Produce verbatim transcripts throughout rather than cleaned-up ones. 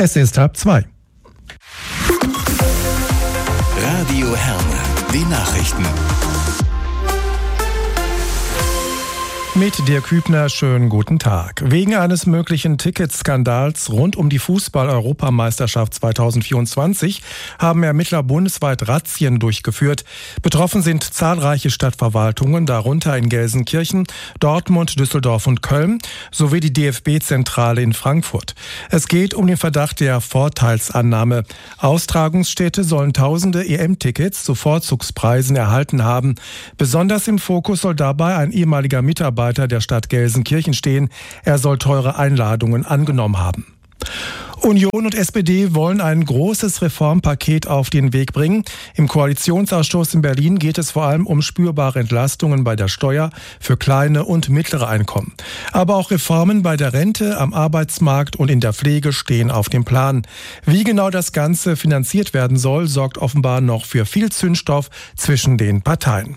Es ist halb zwei. Radio Herne, die Nachrichten. Mit Dirk Hübner, schönen guten Tag. Wegen eines möglichen Ticketskandals rund um die Fußball-Europameisterschaft zweitausendvierundzwanzig haben Ermittler bundesweit Razzien durchgeführt. Betroffen sind zahlreiche Stadtverwaltungen, darunter in Gelsenkirchen, Dortmund, Düsseldorf und Köln, sowie die D F B-Zentrale in Frankfurt. Es geht um den Verdacht der Vorteilsannahme. Austragungsstädte sollen tausende E M-Tickets zu Vorzugspreisen erhalten haben. Besonders im Fokus soll dabei ein ehemaliger Mitarbeiter der Stadt Gelsenkirchen stehen. Er soll teure Einladungen angenommen haben. Union und S P D wollen ein großes Reformpaket auf den Weg bringen. Im Koalitionsausschuss in Berlin geht es vor allem um spürbare Entlastungen bei der Steuer für kleine und mittlere Einkommen. Aber auch Reformen bei der Rente, am Arbeitsmarkt und in der Pflege stehen auf dem Plan. Wie genau das Ganze finanziert werden soll, sorgt offenbar noch für viel Zündstoff zwischen den Parteien.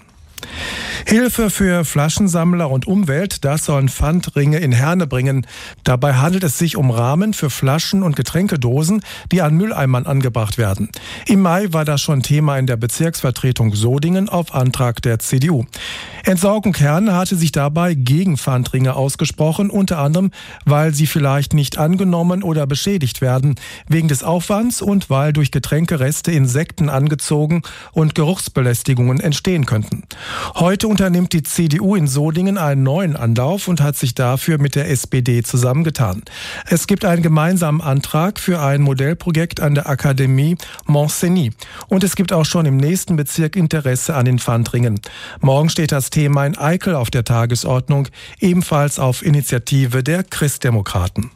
Hilfe für Flaschensammler und Umwelt, das sollen Pfandringe in Herne bringen. Dabei handelt es sich um Rahmen für Flaschen und Getränkedosen, die an Mülleimern angebracht werden. Im Mai war das schon Thema in der Bezirksvertretung Sodingen auf Antrag der C D U. Entsorgung Herne hatte sich dabei gegen Pfandringe ausgesprochen, unter anderem, weil sie vielleicht nicht angenommen oder beschädigt werden, wegen des Aufwands und weil durch Getränkereste Insekten angezogen und Geruchsbelästigungen entstehen könnten. Heute unternimmt die C D U in Sodingen einen neuen Anlauf und hat sich dafür mit der S P D zusammengetan. Es gibt einen gemeinsamen Antrag für ein Modellprojekt an der Akademie Montcenis. Und es gibt auch schon im nächsten Bezirk Interesse an den Pfandringen. Morgen steht das Thema in Eickel auf der Tagesordnung, ebenfalls auf Initiative der Christdemokraten.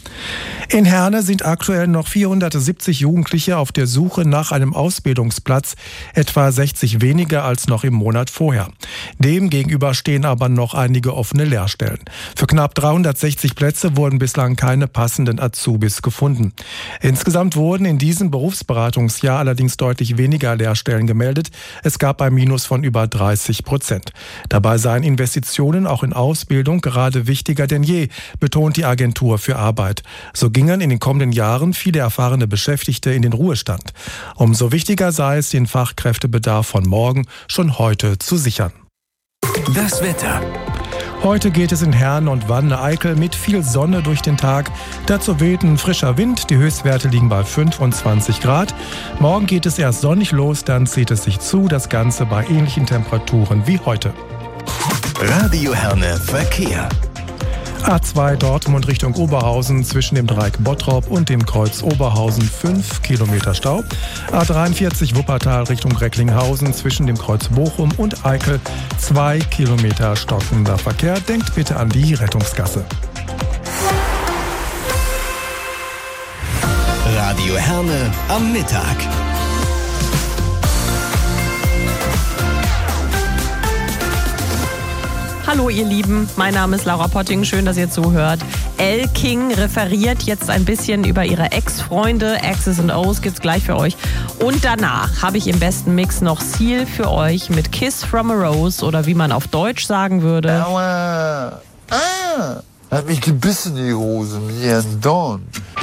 In Herne sind aktuell noch vierhundertsiebzig Jugendliche auf der Suche nach einem Ausbildungsplatz, etwa sechzig weniger als noch im Monat vorher. Dem gegenüber stehen aber noch einige offene Lehrstellen. Für knapp dreihundertsechzig Plätze wurden bislang keine passenden Azubis gefunden. Insgesamt wurden in diesem Berufsberatungsjahr allerdings deutlich weniger Lehrstellen gemeldet. Es gab ein Minus von über dreißig Prozent. Dabei seien Investitionen auch in Ausbildung gerade wichtiger denn je, betont die Agentur für Arbeit. So gingen in den kommenden Jahren viele erfahrene Beschäftigte in den Ruhestand. Umso wichtiger sei es, den Fachkräftebedarf von morgen schon heute zu sichern. Das Wetter. Heute geht es in Herne und Wanne-Eickel mit viel Sonne durch den Tag. Dazu weht ein frischer Wind. Die Höchstwerte liegen bei fünfundzwanzig Grad. Morgen geht es erst sonnig los, dann zieht es sich zu. Das Ganze bei ähnlichen Temperaturen wie heute. Radio Herne Verkehr. A zwei Dortmund Richtung Oberhausen zwischen dem Dreieck Bottrop und dem Kreuz Oberhausen fünf Kilometer Stau. A dreiundvierzig Wuppertal Richtung Recklinghausen zwischen dem Kreuz Bochum und Eickel zwei Kilometer stockender Verkehr. Denkt bitte an die Rettungsgasse. Radio Herne am Mittag. Hallo ihr Lieben, mein Name ist Laura Potting, schön, dass ihr zuhört. Elle King referiert jetzt ein bisschen über ihre Ex-Freunde, X's and O's gibt's gleich für euch. Und danach habe ich im besten Mix noch Seal für euch mit Kiss from a Rose oder wie man auf Deutsch sagen würde. Aua, ah, hat mich gebissen die Hose mit ihren Dorn.